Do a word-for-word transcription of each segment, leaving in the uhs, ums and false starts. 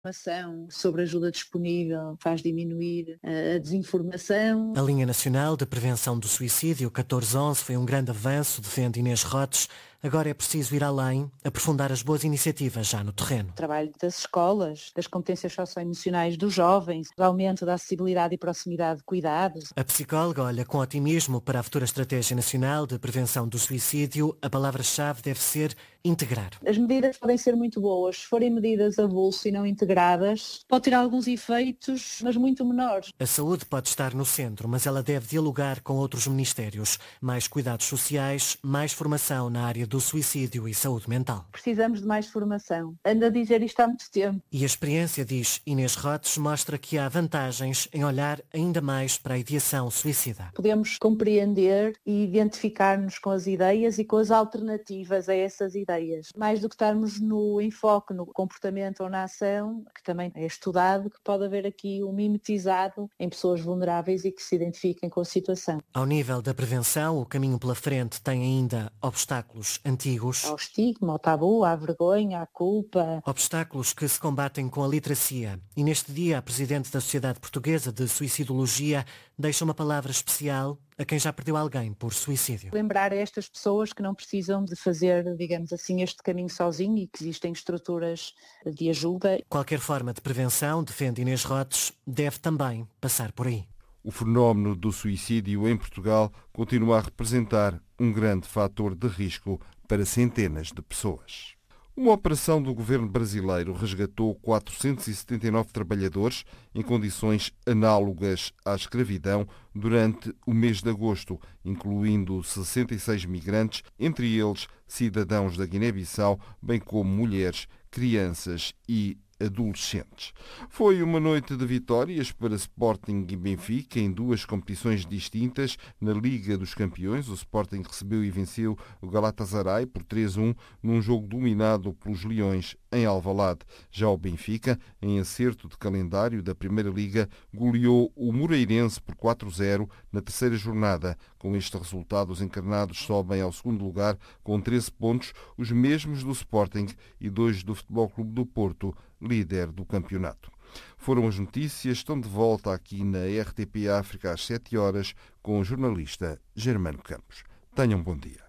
informação sobre ajuda disponível, faz diminuir a desinformação. A Linha Nacional de Prevenção do Suicídio catorze onze foi um grande avanço, defende Inês Rotes. Agora é preciso ir além, aprofundar as boas iniciativas já no terreno. O trabalho das escolas, das competências socioemocionais dos jovens, o aumento da acessibilidade e proximidade de cuidados. A psicóloga olha com otimismo para a futura Estratégia Nacional de Prevenção do Suicídio. A palavra-chave deve ser integrar. As medidas podem ser muito boas, se forem medidas a bolso e não integradas, pode ter alguns efeitos, mas muito menores. A saúde pode estar no centro, mas ela deve dialogar com outros ministérios. Mais cuidados sociais, mais formação na área do suicídio e saúde mental. Precisamos de mais formação. Ando a dizer isto há muito tempo. E a experiência, diz Inês Rotes, mostra que há vantagens em olhar ainda mais para a ideação suicida. Podemos compreender e identificar-nos com as ideias e com as alternativas a essas ideias. Mais do que estarmos no enfoque, no comportamento ou na ação, que também é estudado, que pode haver aqui um mimetizado em pessoas vulneráveis e que se identifiquem com a situação. Ao nível da prevenção, o caminho pela frente tem ainda obstáculos antigos. Ao estigma, ao tabu, à vergonha, à culpa. Obstáculos que se combatem com a literacia. E neste dia, a Presidente da Sociedade Portuguesa de Suicidologia deixa uma palavra especial a quem já perdeu alguém por suicídio. Lembrar a estas pessoas que não precisam de fazer, digamos assim, este caminho sozinho e que existem estruturas de ajuda. Qualquer forma de prevenção, defende Inês Rotes, deve também passar por aí. O fenómeno do suicídio em Portugal continua a representar um grande fator de risco para centenas de pessoas. Uma operação do governo brasileiro resgatou quatrocentos e setenta e nove trabalhadores em condições análogas à escravidão durante o mês de agosto, incluindo sessenta e seis migrantes, entre eles cidadãos da Guiné-Bissau, bem como mulheres, crianças e adolescentes. Foi uma noite de vitórias para Sporting e Benfica em duas competições distintas. Na Liga dos Campeões, o Sporting recebeu e venceu o Galatasaray por três a um num jogo dominado pelos Leões em Alvalade. Já o Benfica, em acerto de calendário da Primeira Liga, goleou o Moreirense por quatro a zero na terceira jornada. Com este resultado, os encarnados sobem ao segundo lugar com treze pontos, os mesmos do Sporting e dois do Futebol Clube do Porto, líder do campeonato. Foram as notícias, estão de volta aqui na R T P África às sete horas com o jornalista Germano Campos. Tenham um bom dia.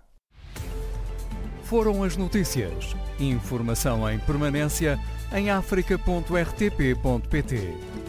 Foram as notícias. Informação em permanência em africa ponto r t p ponto p t.